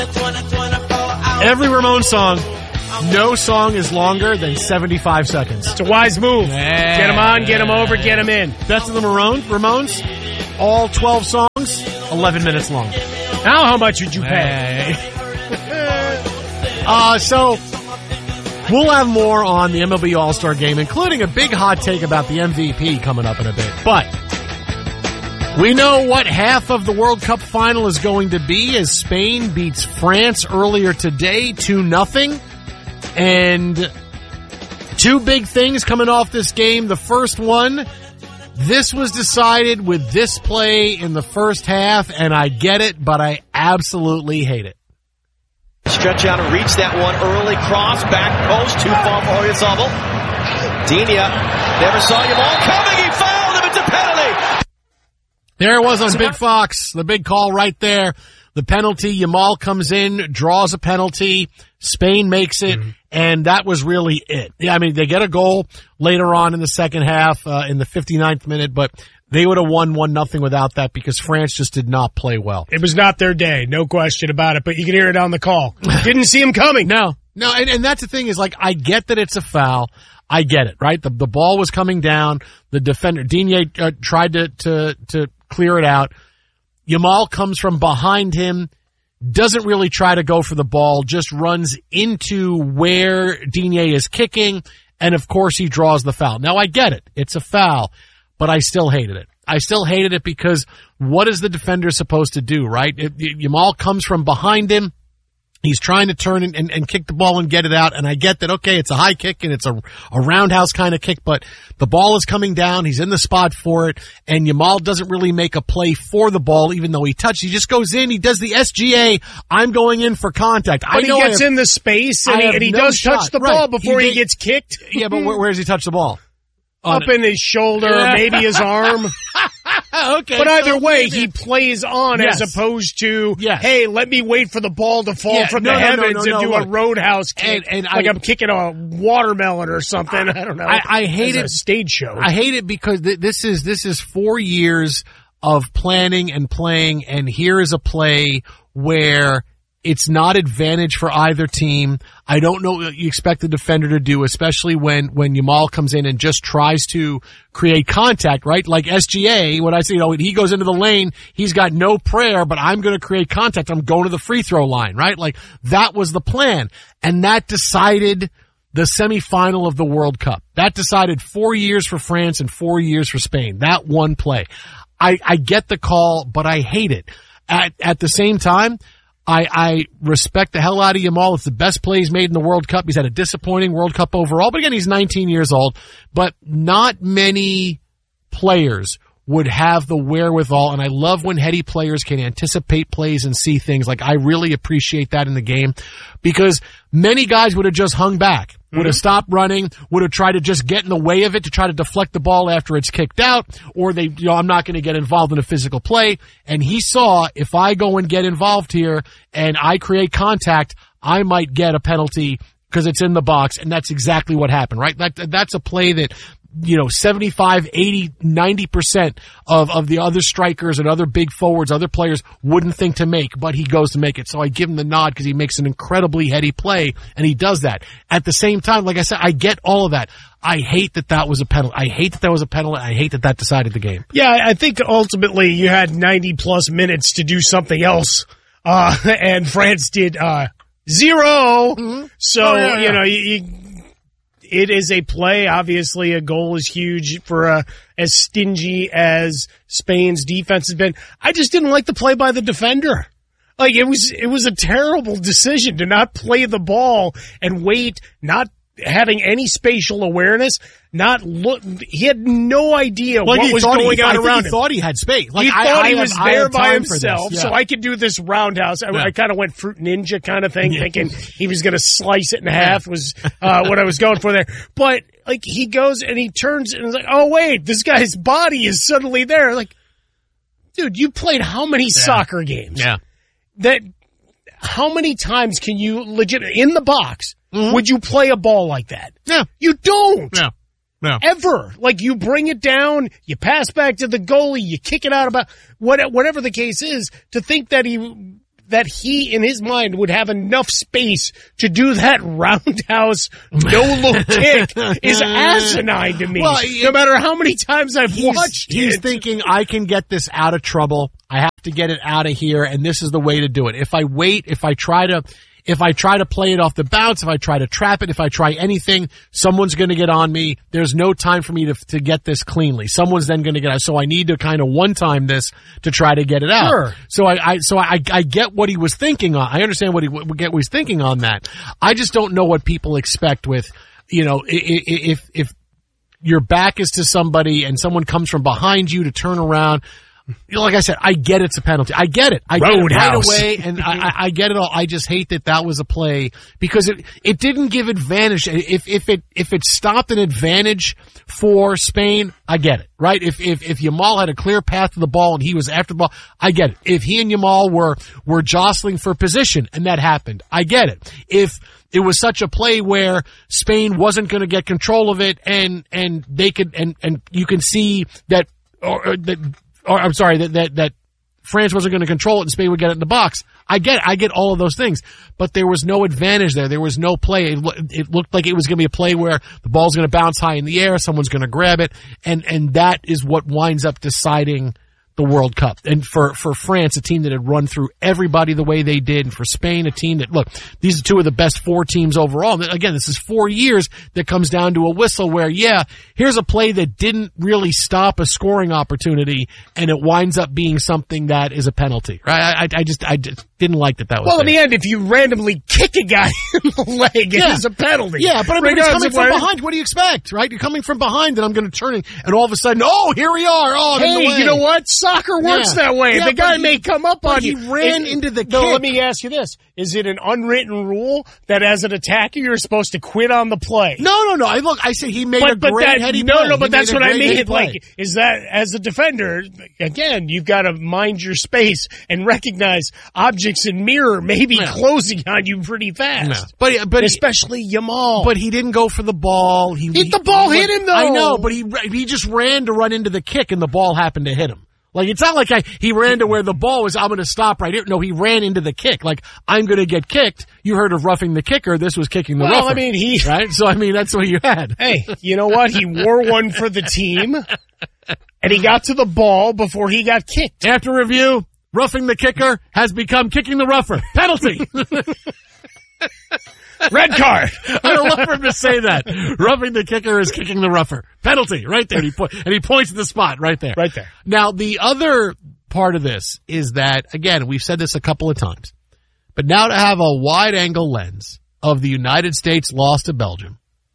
Every Ramones song, no song is longer than 75 seconds. It's a wise move. Get them on, get them over, get them in. Best of the Ramones, all 12 songs, 11 minutes long. Now how much would you pay? So we'll have more on the MLB All-Star Game, including a big hot take about the MVP coming up in a bit. But we know what half of the World Cup final is going to be as Spain beats France earlier today 2-0. And two big things coming off this game. The first one, this was decided with this play in the first half, and I get it, but I absolutely hate it. Stretch out and reach that one early. Cross, back post, too far for Oyarzabal. Dina never saw your ball coming. He fouled him. It's a penalty. There it was on Big Fox, the big call right there. The penalty, Yamal comes in, draws a penalty, Spain makes it, and that was really it. Yeah, I mean, they get a goal later on in the second half, in the 59th minute, but they would have won 1-0 without that because France just did not play well. It was not their day, no question about it, but you could hear it on the call. Didn't see him coming. No, and that's the thing is, like, I get that it's a foul. I get it, right? The ball was coming down. The defender, Digne, tried to clear it out. Yamal comes from behind him, doesn't really try to go for the ball, just runs into where Digne is kicking, and of course he draws the foul. Now I get it. It's a foul, but I still hated it. I still hated it because what is the defender supposed to do, right? Yamal comes from behind him. He's trying to turn and kick the ball and get it out, and I get that, okay, it's a high kick and it's a roundhouse kind of kick, but the ball is coming down, he's in the spot for it, and Yamal doesn't really make a play for the ball even though he touched. He just goes in, he does the SGA, I'm going in for contact. But he gets in the space and he does touch the ball before he gets kicked. Yeah, but where does he touch the ball? Up in his shoulder, maybe his arm. Okay. But either way, he plays on as opposed to, hey, let me wait for the ball to fall from the heavens and do a roadhouse kick and like I'm kicking a watermelon or something. I don't know. I hate it. A stage show. I hate it because this is 4 years of planning and playing, and here is a play where it's not advantage for either team. I don't know what you expect the defender to do, especially when Yamal comes in and just tries to create contact, right? Like SGA, when I say, he goes into the lane, he's got no prayer, but I'm going to create contact. I'm going to the free throw line, right? Like that was the plan. And that decided the semifinal of the World Cup. That decided 4 years for France and 4 years for Spain. That one play. I get the call, but I hate it. At the same time, I respect the hell out of Yamal. It's the best play he's made in the World Cup. He's had a disappointing World Cup overall, but again, he's 19 years old. But not many players would have the wherewithal, and I love when heady players can anticipate plays and see things. Like, I really appreciate that in the game because many guys would have just hung back, would have stopped running, would have tried to just get in the way of it to try to deflect the ball after it's kicked out, or I'm not going to get involved in a physical play. And he saw, if I go and get involved here and I create contact, I might get a penalty because it's in the box, and that's exactly what happened, right? That's a play that 75, 80, 90% of the other strikers and other big forwards, other players wouldn't think to make, but he goes to make it. So I give him the nod because he makes an incredibly heady play, and he does that. At the same time, like I said, I get all of that. I hate that was a penalty. I hate that was a penalty. I hate that decided the game. Yeah, I think ultimately you had 90-plus minutes to do something else, and France did 0. Mm-hmm. So, it is a play. Obviously, a goal is huge for as stingy as Spain's defense has been. I just didn't like the play by the defender. Like, it was a terrible decision to not play the ball and wait, not having any spatial awareness, not look. He had no idea what was going on around him. He thought he had space. Like, he thought he was there by himself, so I could do this roundhouse. I kind of went Fruit Ninja kind of thing, thinking he was going to slice it in half was what I was going for there. But like, he goes and he turns and is like, oh wait, this guy's body is suddenly there. Like, dude, you played how many soccer games? Yeah. How many times can you in the box? Mm-hmm. Would you play a ball like that? No. You don't. No. Ever. Like, you bring it down, you pass back to the goalie, you kick it out about whatever the case is, to think that that he, in his mind, would have enough space to do that roundhouse no-look kick is asinine to me. Well, no matter how many times I've watched he's it. thinking, I can get this out of trouble. I have to get it out of here, and this is the way to do it. If I wait, if I try to play it off the bounce, if I try to trap it, if I try anything, someone's going to get on me. There's no time for me to get this cleanly. Someone's then going to get out. So I need to kind of one-time this to try to get it out. Sure. So I get what he was thinking on. I understand what he was thinking on that. I just don't know what people expect with, if your back is to somebody and someone comes from behind you to turn around. Like I said, I get it's a penalty. I get it. I get it right away, and I get it all. I just hate that was a play because it didn't give advantage. If it stopped an advantage for Spain, I get it, right? If Yamal had a clear path to the ball and he was after the ball, I get it. If he and Yamal were jostling for position and that happened, I get it. If it was such a play where Spain wasn't going to get control of it and they could and you can see that that France wasn't going to control it and Spain would get it in the box. I get all of those things, but there was no advantage there. There was no play. It looked like it was going to be a play where the ball's going to bounce high in the air, someone's going to grab it, and that is what winds up deciding the World Cup. And for France, a team that had run through everybody the way they did, and for Spain, a team that, look, these are two of the best 4 teams overall. And again, this is 4 years that comes down to a whistle where, yeah, here's a play that didn't really stop a scoring opportunity, and it winds up being something that is a penalty, right? I just didn't like that was Well, there. in the end, if you randomly kick a guy in the leg, it is a penalty. Yeah, but I mean, it's coming from behind. What do you expect, right? You're coming from behind, and I'm going to turn it, and all of a sudden, oh, here we are. Oh, I'm in the way. Hey, you know what? Soccer works that way. Yeah, the guy may come up on you. He ran into the kick. No, let me ask you this. Is it an unwritten rule that as an attacker, you're supposed to quit on the play? No. I said he made a great heady play. No, but that's what I mean. Like, is that as a defender, again, you've got to mind your space and recognize objects in mirror may be closing on you pretty fast. No. But especially Yamal. But he didn't go for the ball. The ball hit him, though. I know, but he just ran to run into the kick, and the ball happened to hit him. Like, it's not like he ran to where the ball was, I'm going to stop right here. No, he ran into the kick. Like, I'm going to get kicked. You heard of roughing the kicker. This was kicking the rougher. I mean, right? So, I mean, that's what you had. Hey, you know what? He wore one for the team, and he got to the ball before he got kicked. After review, roughing the kicker has become kicking the rougher. Penalty. Red card. I don't love for him to say that. Roughing the kicker is kicking the rougher. Penalty, right there. And he points at the spot right there. Right there. Now, the other part of this is that, again, we've said this a couple of times, but now to have a wide-angle lens of the United States loss to Belgium,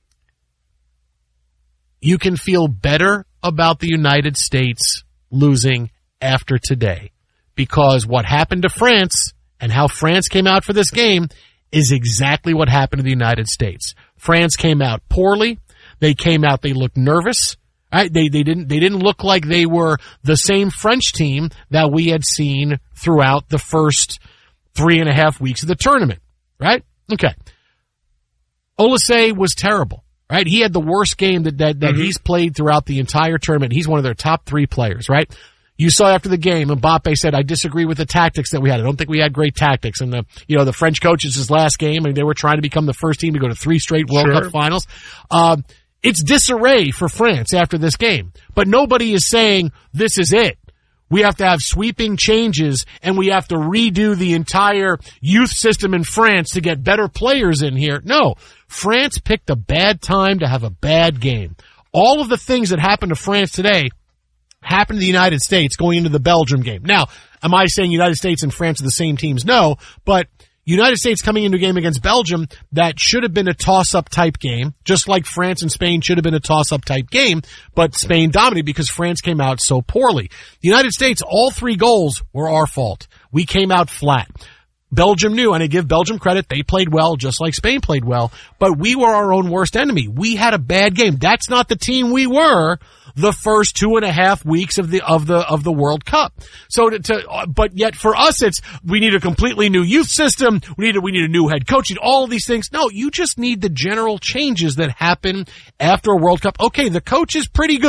you can feel better about the United States losing after today, because what happened to France and how France came out for this game is exactly what happened to the United States. France came out poorly. They looked nervous. Right? They didn't look like they were the same French team that we had seen throughout the first 3.5 weeks of the tournament. Right? Okay. Olise was terrible. Right? He had the worst game that he's played throughout the entire tournament. He's one of their top 3 players, right? You saw after the game, Mbappe said, I disagree with the tactics that we had. I don't think we had great tactics. And the French coaches, his last game, and they were trying to become the first team to go to 3 straight World Cup finals. It's disarray for France after this game. But nobody is saying, this is it. We have to have sweeping changes, and we have to redo the entire youth system in France to get better players in here. No. France picked a bad time to have a bad game. All of the things that happened to France today happened to the United States going into the Belgium game. Now, am I saying United States and France are the same teams? No, but United States coming into a game against Belgium that should have been a toss-up type game, just like France and Spain should have been a toss-up type game, but Spain dominated because France came out so poorly. The United States, all 3 goals were our fault. We came out flat. Belgium knew, and I give Belgium credit, they played well just like Spain played well, but we were our own worst enemy. We had a bad game. That's not the team we were the first 2.5 weeks of the World Cup. So but yet for us, we need a completely new youth system. We need a new head coach. All of these things. No, you just need the general changes that happen after a World Cup. Okay, the coach is pretty good.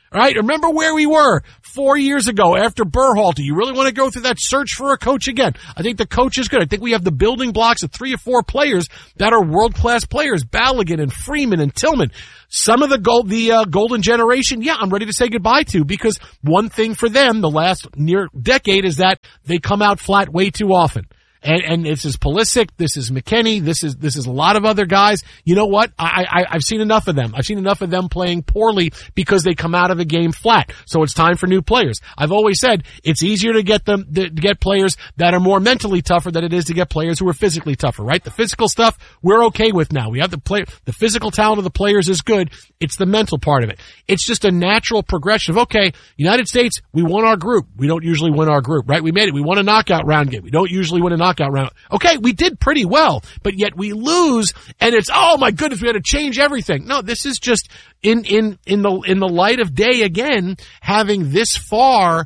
Right? Remember where we were 4 years ago after Berhalter. You really want to go through that search for a coach again? I think the coach is good. I think we have the building blocks of 3 or 4 players that are world-class players. Balogun and Freeman and Tillman. Some of the golden generation, yeah, I'm ready to say goodbye to, because one thing for them the last near decade is that they come out flat way too often. And this is Pulisic, this is McKennie, this is a lot of other guys. You know what? I've seen enough of them. I've seen enough of them playing poorly because they come out of a game flat. So it's time for new players. I've always said it's easier to get players that are more mentally tougher than it is to get players who are physically tougher, right? The physical stuff we're okay with now. We have the physical talent of the players is good. It's the mental part of it. It's just a natural progression of, okay, United States, we won our group. We don't usually win our group, right? We made it. We won a knockout round game. We don't usually win a knockout round. Okay, we did pretty well, but yet we lose, and it's, oh my goodness, we had to change everything. No, this is just in the light of day again, having this far,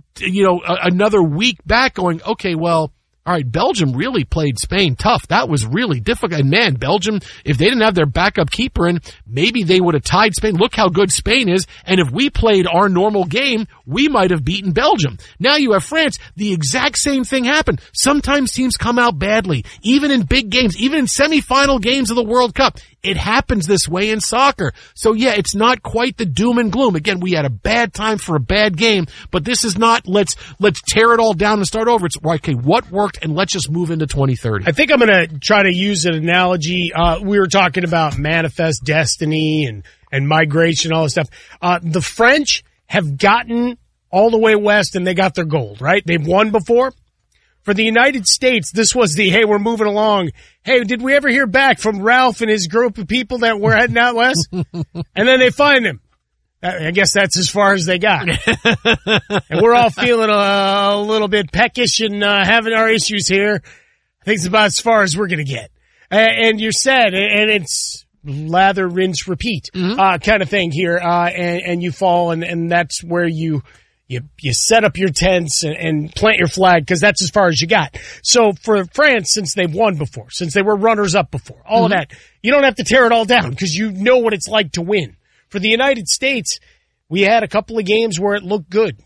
another week back going, okay, well, all right, Belgium really played Spain tough. That was really difficult. And man, Belgium, if they didn't have their backup keeper in, maybe they would have tied Spain. Look how good Spain is. And if we played our normal game, we might have beaten Belgium. Now you have France. The exact same thing happened. Sometimes teams come out badly, even in big games, even in semifinal games of the World Cup. It happens this way in soccer. So yeah, it's not quite the doom and gloom. Again, we had a bad time for a bad game, but this is not let's tear it all down and start over. It's okay, what worked, and let's just move into 2030. I think I'm going to try to use an analogy. We were talking about manifest destiny and migration, all this stuff. The French have gotten all the way west and they got their gold, right? They've won before. For the United States, this was the, hey, we're moving along. Hey, did we ever hear back from Ralph and his group of people that were heading out west? And then they find him. I guess that's as far as they got. And we're all feeling a little bit peckish and having our issues here. I think it's about as far as we're going to get. And you're sad, and it's lather, rinse, repeat kind of thing here. And you fall, and that's where you set up your tents and plant your flag, because that's as far as you got. So for France, since they've won before, since they were runners up before, all of that, you don't have to tear it all down because you know what it's like to win. For the United States, we had a couple of games where it looked good.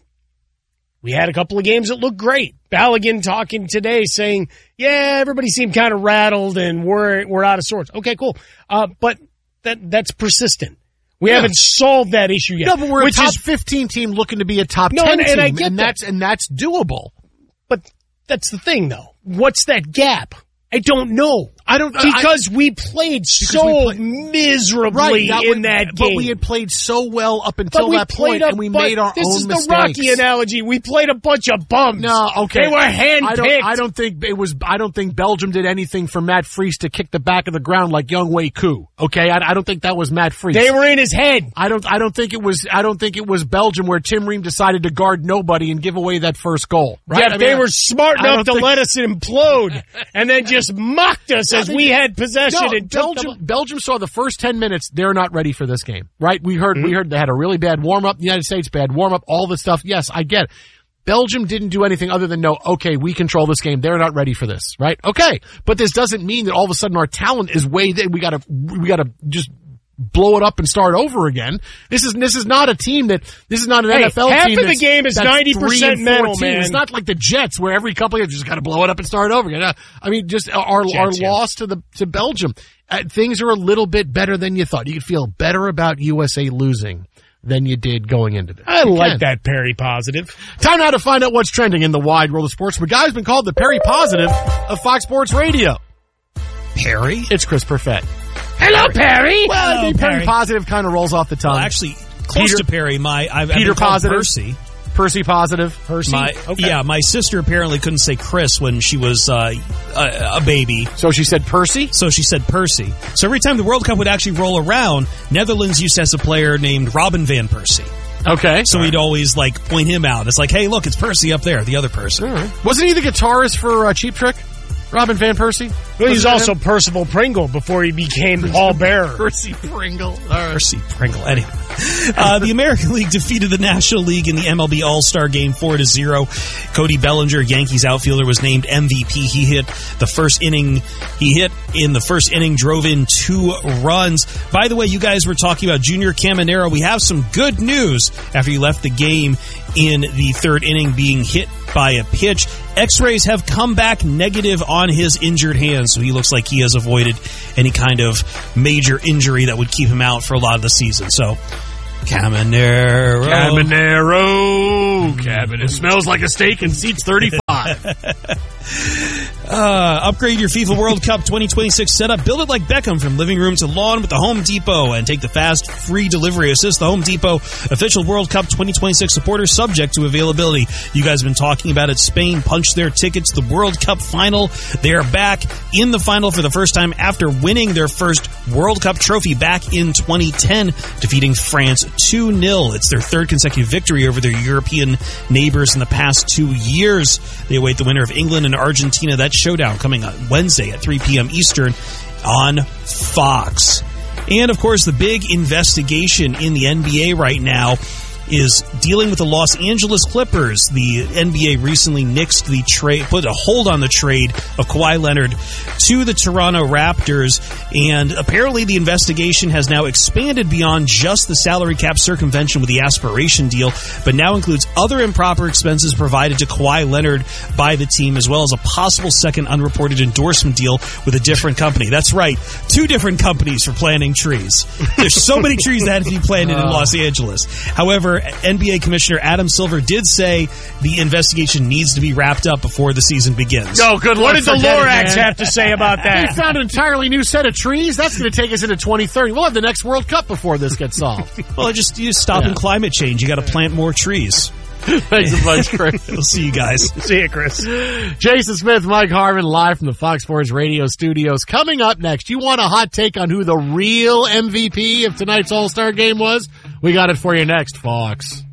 We had a couple of games that looked great. Balogun talking today saying, yeah, everybody seemed kind of rattled and we're out of sorts. Okay, cool. But that's persistent. We haven't solved that issue yet. No, but we're a top 15 team looking to be a top 10 team, I get and that's doable. But that's the thing, though. What's that gap? I don't know. Because we played miserably in that game. But we had played so well up until that point, and we made our own mistakes. This is the Rocky analogy. We played a bunch of bums. No, okay. They were handpicked. I don't think Belgium did anything for Matt Freese to kick the back of the ground like Younghoe Koo. Okay, I don't think that was Matt Freese. They were in his head. I don't think it was Belgium where Tim Ream decided to guard nobody and give away that first goal. Right? Yeah, they were smart enough to let us implode and then just mocked us as we had possession. Belgium saw the first 10 minutes. They're not ready for this game, right? We heard they had a really bad warm up. The United States bad warm up. All this stuff. Yes, I get it. Belgium didn't do anything other than know, okay, we control this game. They're not ready for this, right? Okay, but this doesn't mean that all of a sudden our talent is way there. We gotta just blow it up and start over again. This is not a team this is not an NFL half team. Half of the game is 90% mental, man. It's not like the Jets where every couple of years you just got to blow it up and start over again. I mean, just our loss to Belgium. Things are a little bit better than you thought. You could feel better about USA losing than you did going into this. I like that Perry Positive. Time now to find out what's trending in the wide world of sports. The guy's been called the Perry Positive of Fox Sports Radio. Perry? It's Chris Perfett. Hello, Perry. Well, I mean, Perry Positive kind of rolls off the tongue. Well, actually, close to Perry. I've Peter been called Positive. Percy Positive. Percy? Okay. Yeah, my sister apparently couldn't say Chris when she was a baby. So she said Percy? So she said Percy. So every time the World Cup would actually roll around, Netherlands used to have a player named Robin van Persie. Okay. So we'd always point him out. It's like, hey, look, it's Percy up there, the other person. All right. Wasn't he the guitarist for Cheap Trick? Robin Van Persie? Well, he's also Percival Pringle before he became Paul Bearer. Percy Pringle. Percy Pringle. Anyway. The American League defeated the National League in the MLB All-Star Game 4-0. Cody Bellinger, Yankees outfielder, was named MVP. He hit in the first inning, drove in 2 runs. By the way, you guys were talking about Junior Caminero. We have some good news after he left the game in the 3rd inning being hit by a pitch. X-rays have come back negative on his injured hand, so he looks like he has avoided any kind of major injury that would keep him out for a lot of the season. So, Caminero. It smells like a steak and seats 35. Upgrade your FIFA World Cup 2026 setup. Build it like Beckham from living room to lawn with the Home Depot and take the fast, free delivery assist. The Home Depot official World Cup 2026 supporter, subject to availability. You guys have been talking about it. Spain punched their tickets to the World Cup final. They are back in the final for the first time after winning their first World Cup trophy back in 2010, defeating France 2-0. It's their 3rd consecutive victory over their European neighbors in the past 2 years. They await the winner of England and Argentina. That showdown coming on Wednesday at 3 p.m. Eastern on Fox. And, of course, the big investigation in the NBA right now is dealing with the Los Angeles Clippers. The NBA recently nixed the trade, put a hold on the trade of Kawhi Leonard to the Toronto Raptors, and apparently the investigation has now expanded beyond just the salary cap circumvention with the aspiration deal, but now includes other improper expenses provided to Kawhi Leonard by the team, as well as a possible second unreported endorsement deal with a different company. That's right, 2 different companies for planting trees. There's so many trees that have to be planted in Los Angeles. However, NBA Commissioner Adam Silver did say the investigation needs to be wrapped up before the season begins. Oh, good What luck. did the Lorax have to say about They that? found an entirely new set of trees. That's going to take us into 2030. We'll have the next World Cup before this gets solved. Well, you just stopping climate change. You got to plant more trees. Thanks a bunch, Chris. We'll see you guys. See you, Chris. Jason Smith, Mike Harmon, live from the Fox Sports Radio studios. Coming up next, you want a hot take on who the real MVP of tonight's All-Star game was? We got it for you next, Fox.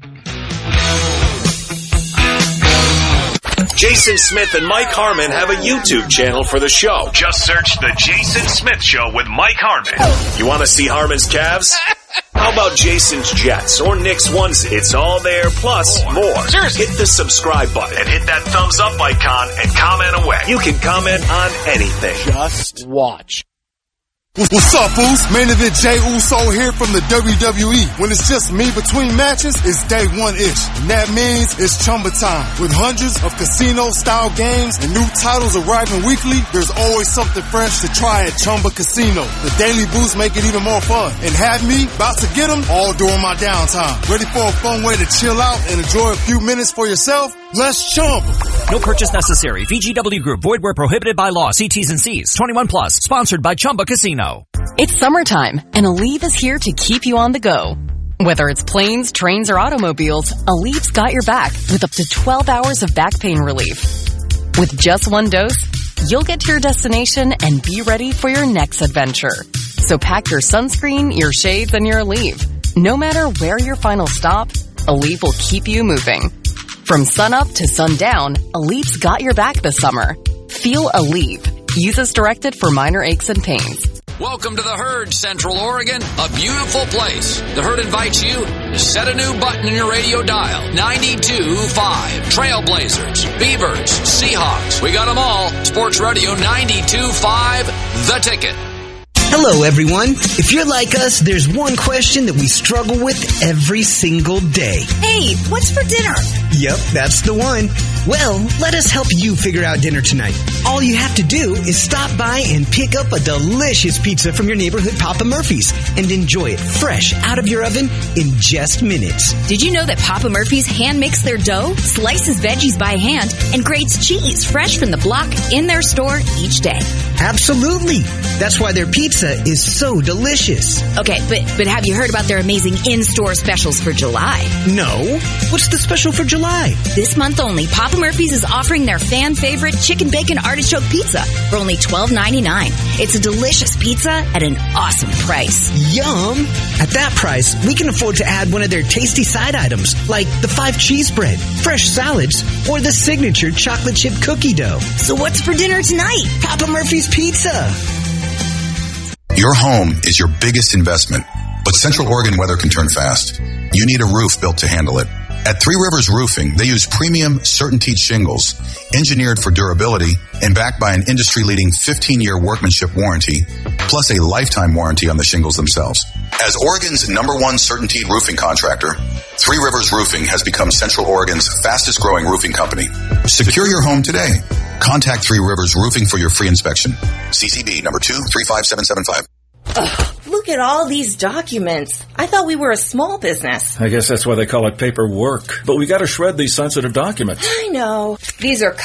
Jason Smith and Mike Harmon have a YouTube channel for the show. Just search The Jason Smith Show with Mike Harmon. You want to see Harmon's Cavs? How about Jason's Jets or Knicks onesie? It's all there, plus more. Seriously. Hit the subscribe button And hit that thumbs up icon and comment away. You can comment on anything. Just watch. What's up, fools? Main event Jey Uso here from the WWE. When it's just me between matches, it's day 1-ish. And that means it's Chumba time. With hundreds of casino-style games and new titles arriving weekly, there's always something fresh to try at Chumba Casino. The daily boosts make it even more fun. And have me about to get them all during my downtime. Ready for a fun way to chill out and enjoy a few minutes for yourself? Let's Chumba. No purchase necessary. VGW Group. Void where prohibited by law. See T's and C's. 21 plus. Sponsored by Chumba Casino. It's summertime, and Aleve is here to keep you on the go. Whether it's planes, trains, or automobiles, Aleve's got your back with up to 12 hours of back pain relief. With just 1 dose, you'll get to your destination and be ready for your next adventure. So pack your sunscreen, your shades, and your Aleve. No matter where your final stop, Aleve will keep you moving. From sunup to sundown, Aleve's got your back this summer. Feel Aleve. Use as directed for minor aches and pains. Welcome to the Herd, Central Oregon, a beautiful place. The Herd invites you to set a new button in your radio dial. 92.5. Trailblazers, Beavers, Seahawks. We got them all. Sports Radio 92.5, The Ticket. Hello, everyone. If you're like us, there's one question that we struggle with every single day. Hey, what's for dinner? Yep, that's the one. Well, let us help you figure out dinner tonight. All you have to do is stop by and pick up a delicious pizza from your neighborhood Papa Murphy's and enjoy it fresh out of your oven in just minutes. Did you know that Papa Murphy's hand makes their dough, slices veggies by hand, and grates cheese fresh from the block in their store each day? Absolutely. That's why their pizza is so delicious. Okay, but have you heard about their amazing in-store specials for July? No. What's the special for July? This month only, Papa Papa Murphy's is offering their fan favorite chicken bacon artichoke pizza for only $12.99. It's a delicious pizza at an awesome price. Yum! At that price, we can afford to add one of their tasty side items, like the 5 cheese bread, fresh salads, or the signature chocolate chip cookie dough. So what's for dinner tonight? Papa Murphy's Pizza. Your home is your biggest investment, but Central Oregon weather can turn fast. You need a roof built to handle it. At Three Rivers Roofing, they use premium CertainTeed shingles, engineered for durability and backed by an industry-leading 15-year workmanship warranty, plus a lifetime warranty on the shingles themselves. As Oregon's #1 CertainTeed roofing contractor, Three Rivers Roofing has become Central Oregon's fastest-growing roofing company. Secure your home today. Contact Three Rivers Roofing for your free inspection. CCB number 235775. Look at all these documents. I thought we were a small business. I guess that's why they call it paperwork. But we got to shred these sensitive documents. I know. These are